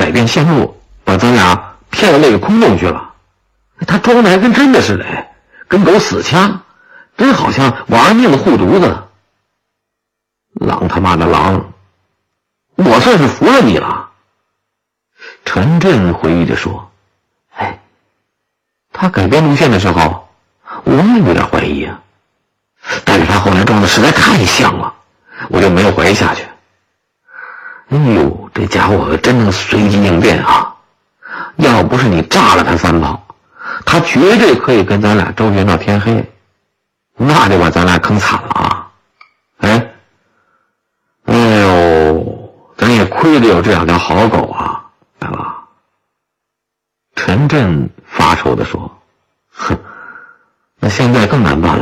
改变线路，把咱俩骗到那个空洞去了。他装的还跟真的似的，跟狗死掐，真好像玩命的护犊子。狼他妈的狼，我算是服了你了。陈震回忆着说，他改变路线的时候，我也有点怀疑啊，但是他后来装的实在太像了，我就没有怀疑下去。哎呦，这家伙真能随机应变啊！要不是你炸了他3炮，他绝对可以跟咱俩周旋到天黑，那就把咱俩坑惨了啊！哎呦，咱也亏得有这2条好狗啊，对吧？陈震发愁地说，哼，那现在更难办了。